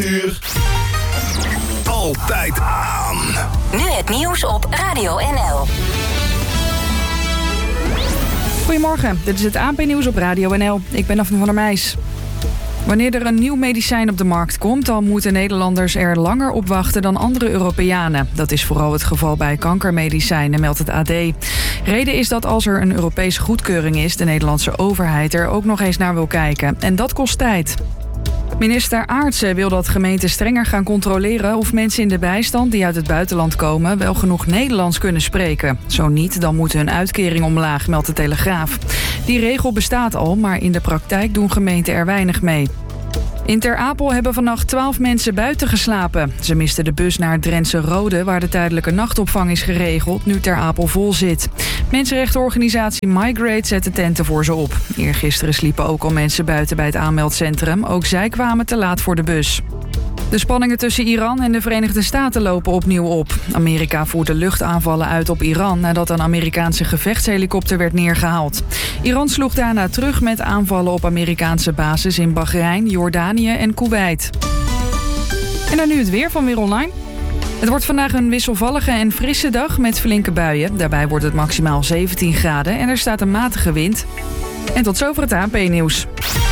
Uur. Altijd aan. Nu het nieuws op Radio NL. Goedemorgen, dit is het ANP-nieuws op Radio NL. Ik ben Daphne van der Meijs. Wanneer er een nieuw medicijn op de markt komt, dan moeten Nederlanders er langer op wachten dan andere Europeanen. Dat is vooral het geval bij kankermedicijnen, meldt het AD. Reden is dat als er een Europese goedkeuring is, de Nederlandse overheid er ook nog eens naar wil kijken. En dat kost tijd. Minister Aartsen wil dat gemeenten strenger gaan controleren of mensen in de bijstand die uit het buitenland komen wel genoeg Nederlands kunnen spreken. Zo niet, dan moet hun uitkering omlaag, meldt de Telegraaf. Die regel bestaat al, maar in de praktijk doen gemeenten er weinig mee. In Ter Apel hebben vannacht 12 mensen buiten geslapen. Ze misten de bus naar Drentse Rode, waar de tijdelijke nachtopvang is geregeld, nu Ter Apel vol zit. Mensenrechtenorganisatie Migrate zette tenten voor ze op. Eergisteren sliepen ook al mensen buiten bij het aanmeldcentrum. Ook zij kwamen te laat voor de bus. De spanningen tussen Iran en de Verenigde Staten lopen opnieuw op. Amerika voerde luchtaanvallen uit op Iran nadat een Amerikaanse gevechtshelikopter werd neergehaald. Iran sloeg daarna terug met aanvallen op Amerikaanse bases in Bahrein, Jordanië en Kuwait. En dan nu het weer van Weer Online. Het wordt vandaag een wisselvallige en frisse dag met flinke buien. Daarbij wordt het maximaal 17 graden en er staat een matige wind. En tot zover het ANP-nieuws.